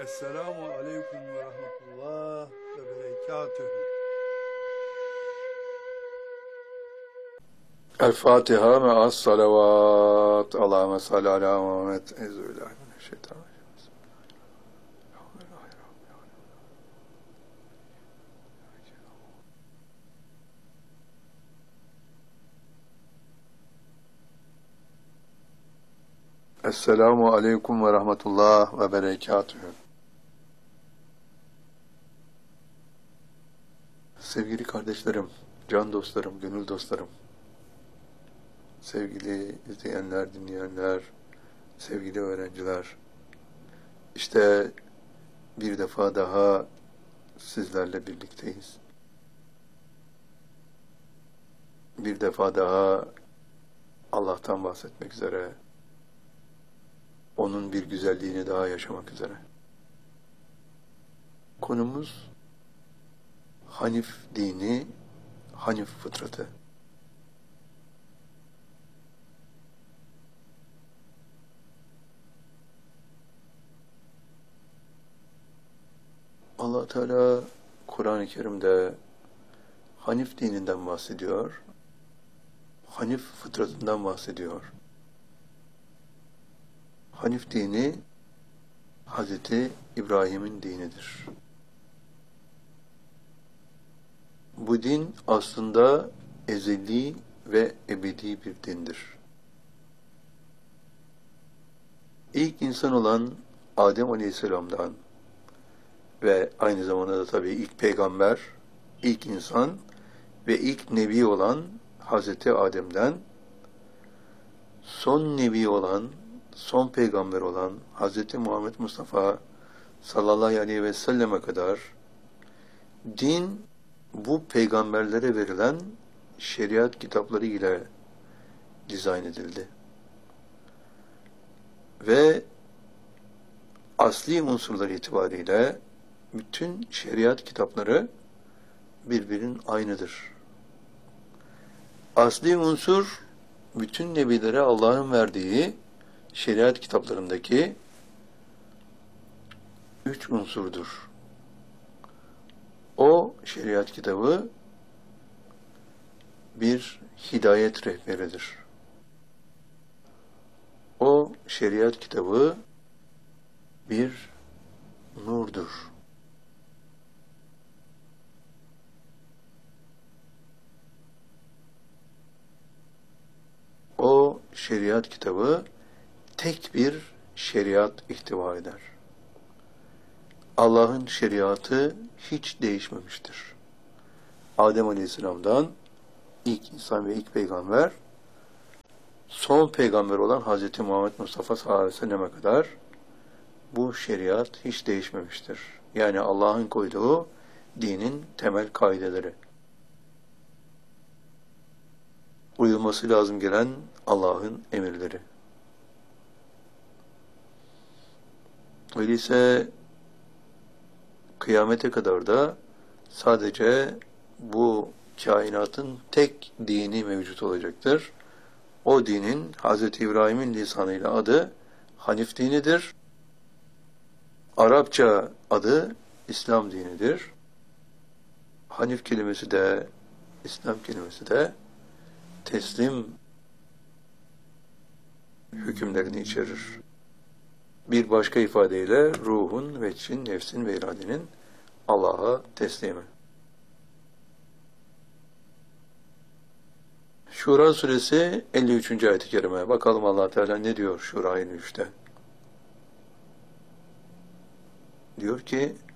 Esselamu aleyküm ve rahmetullah ve berekatühü. El Fatiha me'as salavat. Allahümme salli ala Muhammed. Euzubillahimineşşeytanirracim. Esselamu aleyküm ve rahmetullah ve berekatühü. Sevgili kardeşlerim, can dostlarım, gönül dostlarım, sevgili izleyenler, dinleyenler, sevgili öğrenciler, işte bir defa daha sizlerle birlikteyiz. Bir defa daha Allah'tan bahsetmek üzere, onun bir güzelliğini daha yaşamak üzere. Konumuz Hanif dini, Hanif fıtratı. Allah Teala Kur'an-ı Kerim'de Hanif dininden bahsediyor, Hanif fıtratından bahsediyor. Hanif dini Hazreti İbrahim'in dinidir. Bu din aslında ezeli ve ebedi bir dindir. İlk insan olan Adem Aleyhisselam'dan ve aynı zamanda da tabii ilk peygamber, ilk insan ve ilk nebi olan Hazreti Adem'den son nebi olan, son peygamber olan Hazreti Muhammed Mustafa sallallahu aleyhi ve selleme kadar din bu peygamberlere verilen şeriat kitapları ile dizayn edildi. Ve asli unsurlar itibariyle bütün şeriat kitapları birbirinin aynıdır. Asli unsur, bütün nebilere Allah'ın verdiği şeriat kitaplarındaki 3 unsurdur. O şeriat kitabı bir hidayet rehberidir. O şeriat kitabı bir nurdur. O şeriat kitabı tek bir şeriat ihtiva eder. Allah'ın şeriatı hiç değişmemiştir. Adem Aleyhisselam'dan ilk insan ve ilk peygamber, son peygamber olan Hz. Muhammed Mustafa sallallahu aleyhi ve selleme kadar bu şeriat hiç değişmemiştir. Yani Allah'ın koyduğu dinin temel kaideleri. Uyulması lazım gelen Allah'ın emirleri. Öyleyse kıyamete kadar da sadece bu kainatın tek dini mevcut olacaktır. O dinin Hz. İbrahim'in lisanıyla adı Hanif dinidir. Arapça adı İslam dinidir. Hanif kelimesi de, İslam kelimesi de teslim hükümlerini içerir. Bir başka ifadeyle ruhun, veçhin, nefsin ve iradenin Allah'a teslimi. Şura suresi 53. ayet-i kerime. Bakalım Allah Teala ne diyor Şura 53'te? Diyor ki